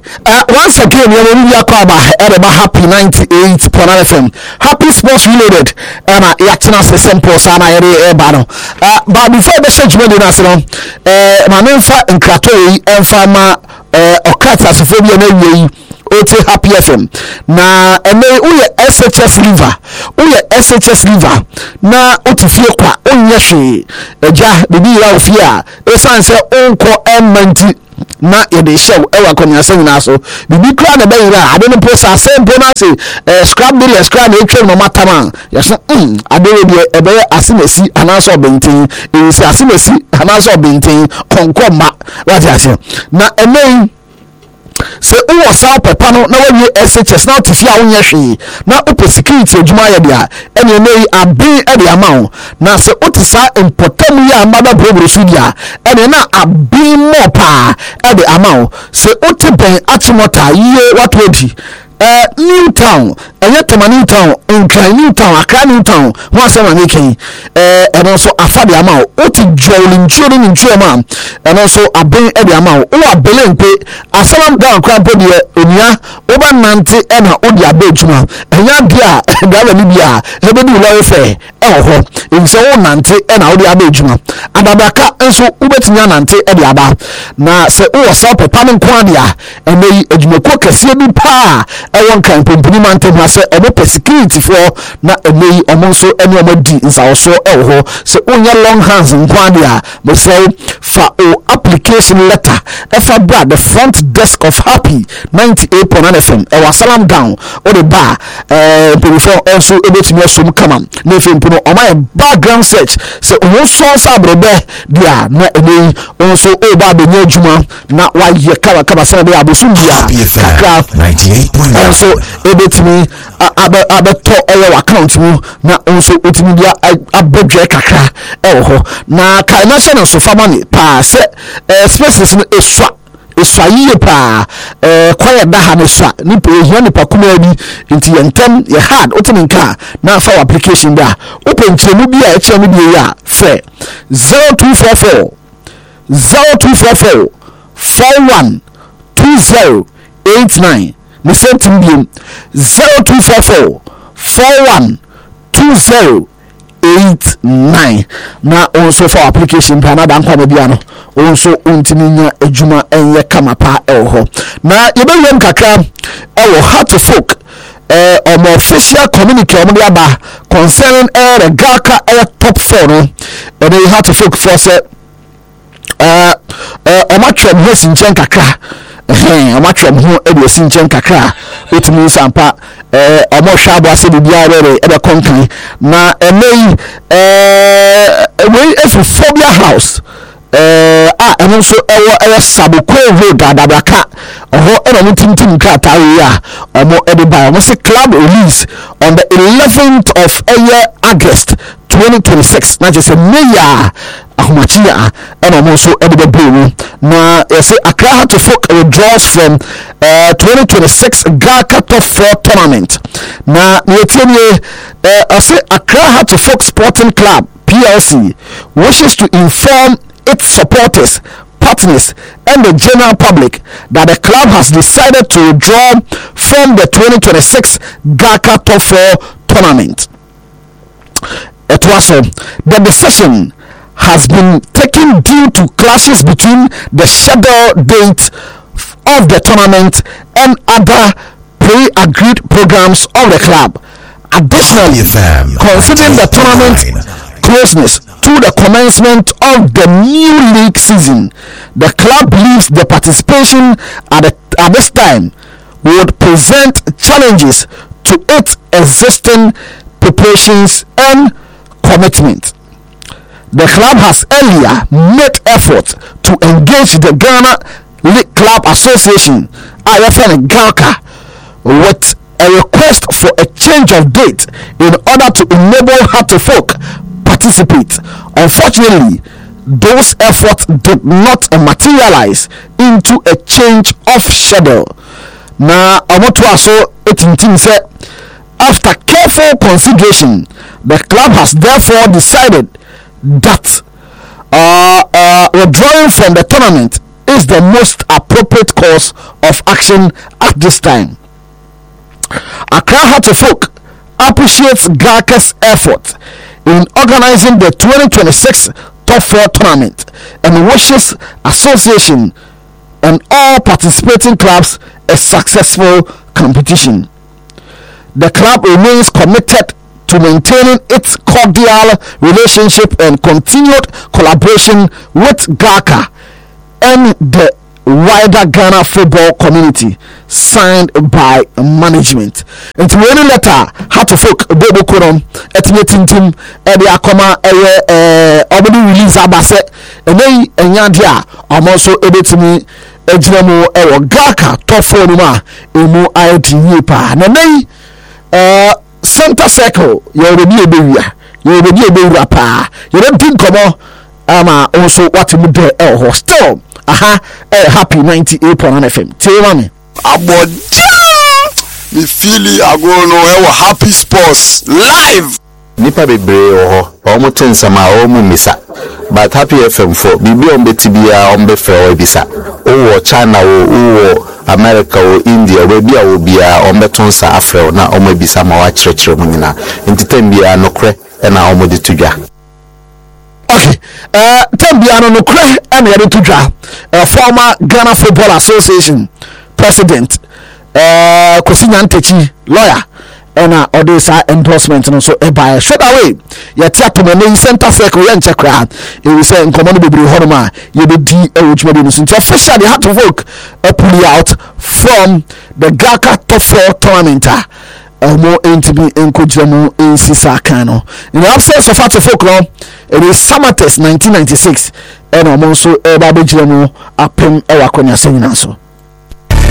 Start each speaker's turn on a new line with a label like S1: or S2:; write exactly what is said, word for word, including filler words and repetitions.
S1: Uh, once again, we are really about happy ninety-eight point nine F M. Happy Sports Reloaded. And uh, Yatina se simple sana ere bano. Uh, but before the show, you know, uh, my name for Nkratoi and Fama uh, Okata Sophobia Newy. Ote Happy F M na ene uye S H S liver uye S H S liver na otifie kwa onye hwe eja bibi ya ofia esan se onko emmanti na yede show ewa konya se nyina so bibi kra na bayira ade no post asempo na se eh, scrap bill scrap na etwe no matama yeso mm ade we de ebe asimesi anaso bentin e se asimesi anaso bentin konkoma wati ase na ene se uwa saa pepa no na wawie S H S na otifia wonye hwe na ope security adwuma ya dia ene nei abin e de amawo na se otisa important ya amada probro sudia ene na abin mo pa e de amawo se otiben achimota ye watodi Uh, Newtown, a yet New Town, in Newtown, a cry Newtown, once I'm making, uh, and also a father amount, what is drawing children in Chuma, and also a bring every amount, or a billion pay, a salam down crab body, Unia, over Nanti, and her Odia Bejuma, and Yadia, and Gala Libya, everybody will fair, oh, in so Nanti, and Odia Bejuma, and Abaka, and so Ubetia Nanti, and Yaba, now say, oh, a sop a paman quadia, and they, a Jumako, a Sibu Pa. One kind of mountain has a open security for not a way among so any of the is also oh so on your long hands in Guadia but so for oh application letter F A B R the front desk of Happy ninety-eight point nine F M our salam down or the bar uh before also able to know some come on nothing put on my background search so also sabre there dia na any also oh baby new juma na why you kaba kaba sana be abusundia
S2: ninety-eight point nine
S1: also able to me abe abe to ewa account mu na also utimi dia abodwe kakra ewo na ka national so family pa se spaces no eswa eswa yiye pa eh kwaya da ha no swa ni pe ehia ni pa kuma bi nti yentem ye hard utimi nka na fa application da open chemu bi a eche mu bi ya fe zero two four four zero two four four four one two zero eight nine the same thing being zero two four four four one two zero eight nine na also for application pana dan kwa biano also untiminya ejuma enye kama pa eho na yebelem kakra ewo how to folk eh on official communique on the aba concerning eh the Gaka eh top four no and you have to folk for say eh eh o matchem hosin chen kakra eh amatwam ho e si nchen kakra otumi sampa eh omo hwabo ase bibia rere e be konkan na emei eh we efu phobia house eh ah eno so ewo ewo sabuko road adabraka oho e no tintim krata ya omo e de ba omo se club release on the eleventh of August twenty twenty-six na just a meya ahumachia and also edible blue na say Accra to folk withdraws from uh, twenty twenty-six Gaka top four tournament na yetini uh, say Accra to folk Sporting Club P L C wishes to inform its supporters, partners and the general public that the club has decided to withdraw from the twenty twenty-six Gaka top four tournament. It was uh, the decision has been taken due to clashes between the scheduled date of the tournament and other pre-agreed programs of the club. Additionally, considering the tournament closeness to the commencement of the new league season, the club believes the participation at, the, at this time would present challenges to its existing preparations and commitment. The club has earlier made efforts to engage the Ghana League Club Association (I F N Gaka) with a request for a change of date in order to enable her to folk participate. Unfortunately, those efforts did not materialize into a change of schedule. Now, I want to also say, after careful consideration, the club has therefore decided that uh, uh, withdrawing from the tournament is the most appropriate course of action at this time. Accra Heart of Folk appreciates GACA's effort in organizing the twenty twenty-six Top four tournament and wishes association and all participating clubs a successful competition. The club remains committed to maintaining its cordial relationship and continued collaboration with GACA and the wider Ghana football community, signed by management. Into any letter, how to folk Bobo Korom, estimating team, Eddie Akoma, eh, already release Abase, and then Enyandia, I'm also able to me, Ejimo, Ewo Gaka, top four, Numa, Emu, I T V, Pa, Nene, uh, Center Circle, you're already a baby, you're already a baby, Pa, you don't think, come on, ama also what you do, eh, still. Aha, eh, happy ninety-eight point nine F M. Tell me.
S3: Abodia, me feel I go no e happy sports live.
S4: Nipa bebre ho, omo tensama omo misa. But happy F M for bibi ombe tibia ombe fe o bisa. O China o America o India we bia o bia ombe tonsa afre na omo bisa ma wa kyerɛkyerɛ mu nyina. Entitem bia nokre e na omo de tudwa.
S1: Okay, uh, Tembiano Nukre and Yadi Tuja, uh, former Ghana Football Association president, uh, Kosinan Techi, lawyer, and uh, Odessa endorsement and also a buyer. Straight away, Yatia main center circle and check out. It was saying, Command Baby Honoma, you be D. H. Medicine. Officially, had to work a pulley out from the GACA top four tournament. Uh, more intimate in Kujamo in Sisakano. In the absence of Hato Folklore, it is Summer Test nineteen ninety-six, and I'm also a Baby Jamo, a pen, a Wakonia Seminaso.